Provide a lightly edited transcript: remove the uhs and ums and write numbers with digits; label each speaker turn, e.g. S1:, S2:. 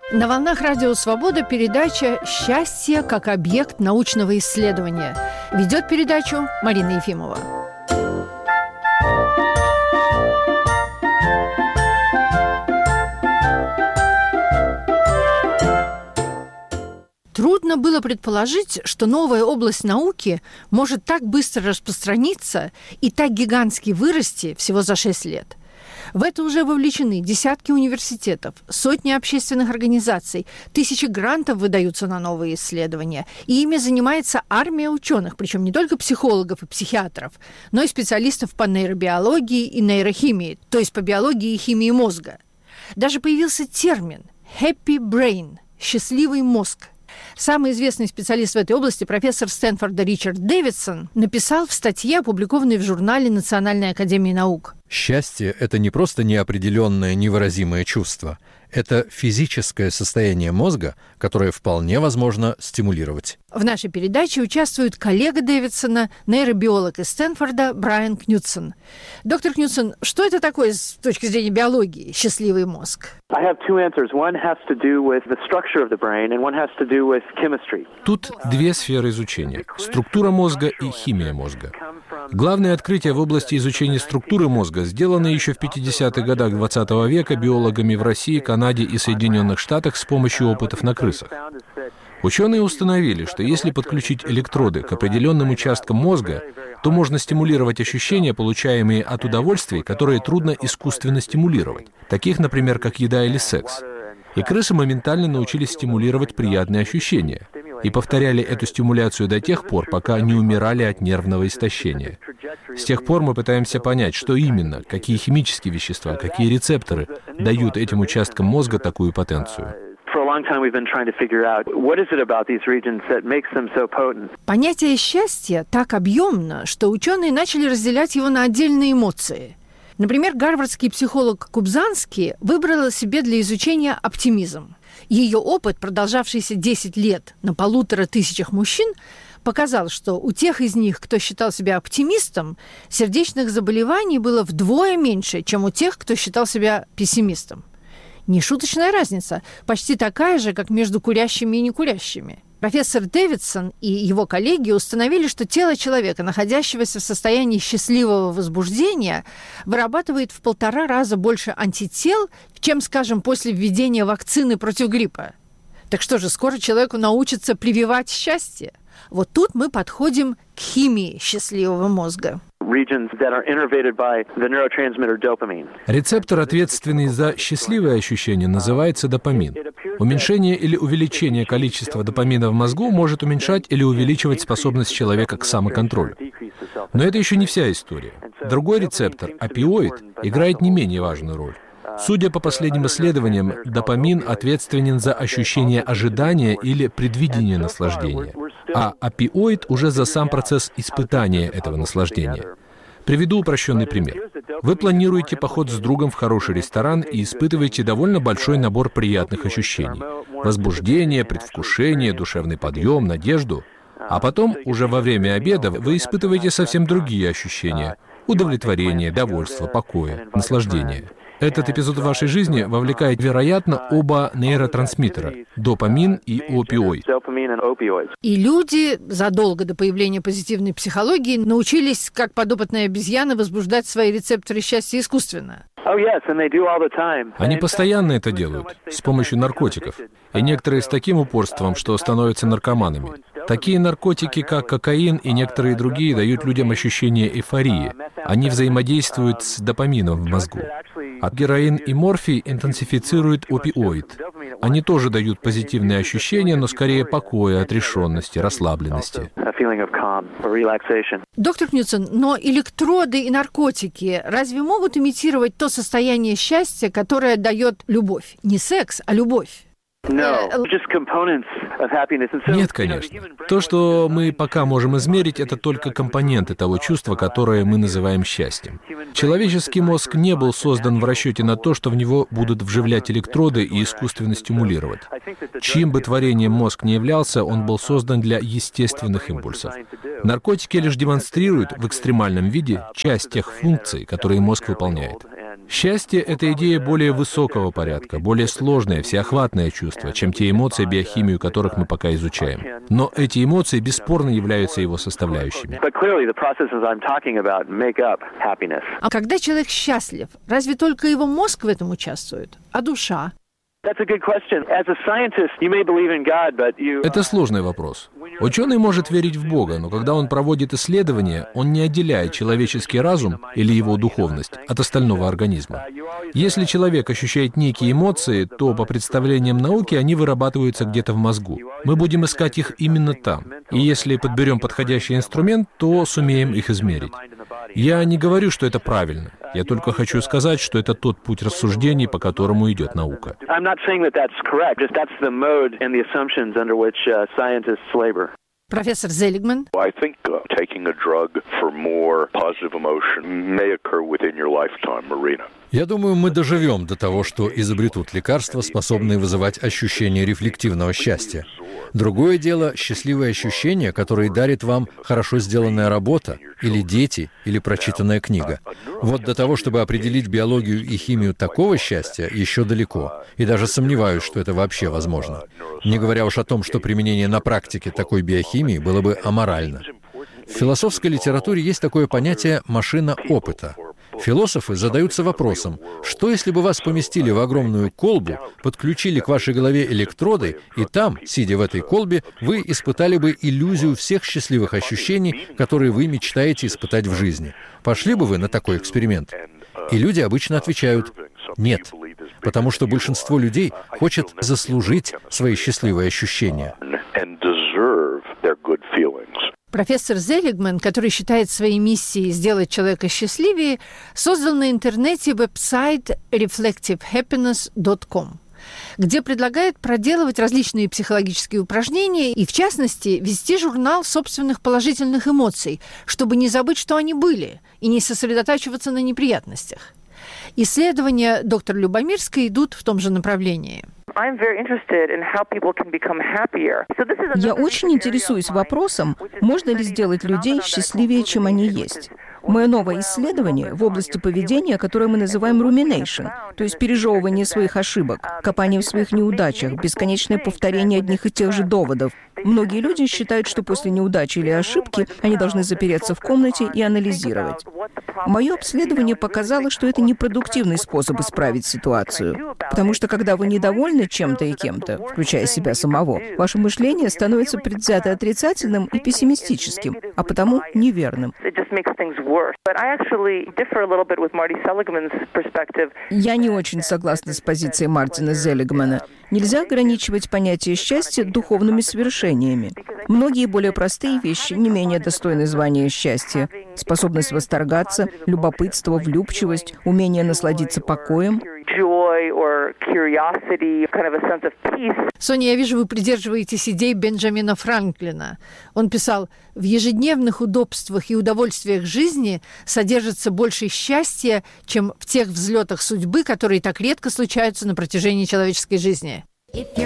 S1: На волнах Радио Свобода передача «Счастье как объект научного исследования». Ведет передачу Марина Ефимова. Трудно было предположить, что новая область науки может так быстро распространиться и так гигантски вырасти всего за 6 лет. В это уже вовлечены десятки университетов, сотни общественных организаций, тысячи грантов выдаются на новые исследования, и ими занимается армия ученых, причем не только психологов и психиатров, но и специалистов по нейробиологии и нейрохимии, то есть по биологии и химии мозга. Даже появился термин «happy brain» – «счастливый мозг». Самый известный специалист в этой области, профессор Стэнфорда Ричард Дэвидсон, написал в статье, опубликованной в журнале Национальной академии наук.
S2: Счастье – это не просто неопределенное, невыразимое чувство. Это физическое состояние мозга, которое вполне возможно стимулировать.
S1: В нашей передаче участвует коллега Дэвидсона, нейробиолог из Стэнфорда Брайан Кнутсон. Доктор Кнутсон, что это такое с точки зрения биологии, счастливый мозг?
S3: Тут две сферы изучения – структура мозга и химия мозга. Главное открытие в области изучения структуры мозга сделано еще в 50-х годах XX века биологами в России, Канаде и Соединенных Штатах с помощью опытов на крысах. Ученые установили, что если подключить электроды к определенным участкам мозга, то можно стимулировать ощущения, получаемые от удовольствий, которые трудно искусственно стимулировать, таких, например, как еда или секс. И крысы моментально научились стимулировать приятные ощущения и повторяли эту стимуляцию до тех пор, пока не умирали от нервного истощения. С тех пор мы пытаемся понять, что именно, какие химические вещества, какие рецепторы дают этим участкам мозга такую потенцию.
S1: Понятие счастья так объемно, что ученые начали разделять его на отдельные эмоции. Например, гарвардский психолог Кубзанский выбрала себе для изучения оптимизм. Ее опыт, продолжавшийся 10 лет на 1500 мужчин, показал, что у тех из них, кто считал себя оптимистом, сердечных заболеваний было вдвое меньше, чем у тех, кто считал себя пессимистом. Нешуточная разница, почти такая же, как между курящими и некурящими. Профессор Дэвидсон и его коллеги установили, что тело человека, находящегося в состоянии счастливого возбуждения, вырабатывает в 1,5 раза больше антител, чем, скажем, после введения вакцины против гриппа. Так что же, скоро человеку научатся прививать счастье? Вот тут мы подходим к химии счастливого мозга.
S3: Рецептор, ответственный за счастливые ощущения, называется допамин. Уменьшение или увеличение количества допамина в мозгу может уменьшать или увеличивать способность человека к самоконтролю. Но это еще не вся история. Другой рецептор, опиоид, играет не менее важную роль. Судя по последним исследованиям, допамин ответственен за ощущение ожидания или предвидения наслаждения, а опиоид уже за сам процесс испытания этого наслаждения. Приведу упрощенный пример. Вы планируете поход с другом в хороший ресторан и испытываете довольно большой набор приятных ощущений. Возбуждение, предвкушение, душевный подъем, надежду. А потом, уже во время обеда, вы испытываете совсем другие ощущения. Удовлетворение, довольство, покой, наслаждение. Этот эпизод в вашей жизни вовлекает, вероятно, оба нейротрансмиттера – допамин и опиоид.
S1: И люди задолго до появления позитивной психологии научились, как подопытные обезьяны, возбуждать свои рецепторы счастья искусственно.
S3: Они постоянно это делают, с помощью наркотиков. И некоторые с таким упорством, что становятся наркоманами. Такие наркотики, как кокаин и некоторые другие, дают людям ощущение эйфории. Они взаимодействуют с допамином в мозгу. А героин и морфий интенсифицируют опиоид. Они тоже дают позитивные ощущения, но скорее покоя, отрешенности, расслабленности.
S1: Доктор Кнутсон, но электроды и наркотики разве могут имитировать то состояние счастья, которое дает любовь? Не секс, а любовь.
S3: Нет, конечно. То, что мы пока можем измерить, это только компоненты того чувства, которое мы называем счастьем. Человеческий мозг не был создан в расчете на то, что в него будут вживлять электроды и искусственно стимулировать. Чьим бы творением мозг не являлся, он был создан для естественных импульсов. Наркотики лишь демонстрируют в экстремальном виде часть тех функций, которые мозг выполняет. Счастье — это идея более высокого порядка, более сложное, всеохватное чувство, чем те эмоции, биохимию которых мы пока изучаем. Но эти эмоции бесспорно являются его составляющими.
S1: А когда человек счастлив, разве только его мозг в этом участвует? А душа?
S3: Это сложный вопрос. Ученый может верить в Бога, но когда он проводит исследования, он не отделяет человеческий разум или его духовность от остального организма. Если человек ощущает некие эмоции, то, по представлениям науки, они вырабатываются где-то в мозгу. Мы будем искать их именно там. И если подберем подходящий инструмент, то сумеем их измерить. Я не говорю, что это правильно. Я только хочу сказать, что это тот путь рассуждений, по которому идет наука.
S1: Профессор Зелигман.
S2: Я думаю, мы доживем до того, что изобретут лекарства, способные вызывать ощущение рефлективного счастья. Другое дело — счастливые ощущения, которые дарит вам хорошо сделанная работа, или дети, или прочитанная книга. Вот до того, чтобы определить биологию и химию такого счастья, еще далеко. И даже сомневаюсь, что это вообще возможно. Не говоря уж о том, что применение на практике такой биохимии было бы аморально. В философской литературе есть такое понятие «машина опыта». Философы задаются вопросом, что если бы вас поместили в огромную колбу, подключили к вашей голове электроды, и там, сидя в этой колбе, вы испытали бы иллюзию всех счастливых ощущений, которые вы мечтаете испытать в жизни. Пошли бы вы на такой эксперимент? И люди обычно отвечают «нет», потому что большинство людей хочет заслужить свои счастливые ощущения.
S1: Профессор Зелигман, который считает своей миссией сделать человека счастливее, создал на интернете веб-сайт reflectivehappiness.com, где предлагает проделывать различные психологические упражнения и, в частности, вести журнал собственных положительных эмоций, чтобы не забыть, что они были, и не сосредотачиваться на неприятностях. Исследования доктора Любомирской идут в том же направлении.
S4: Я очень интересуюсь вопросом, можно ли сделать людей счастливее, чем они есть. Мое новое исследование в области поведения, которое мы называем rumination, то есть пережевывание своих ошибок, копание в своих неудачах, бесконечное повторение одних и тех же доводов. Многие люди считают, что после неудачи или ошибки они должны запереться в комнате и анализировать. Мое обследование показало, что это непродуктивный способ исправить ситуацию. Потому что когда вы недовольны чем-то и кем-то, включая себя самого, ваше мышление становится предвзято отрицательным и пессимистическим, а потому неверным. Я не очень согласна с позицией Мартина Зелигмана. Нельзя ограничивать понятие счастья духовными свершениями. Многие более простые вещи не менее достойны звания счастья. Способность восторгаться, любопытство, влюбчивость, умение насладиться покоем.
S1: Соня, я вижу, вы придерживаетесь идей Бенджамина Франклина. Он писал: «В ежедневных удобствах и удовольствиях жизни содержится больше счастья, чем в тех взлетах судьбы, которые так редко случаются на протяжении человеческой жизни».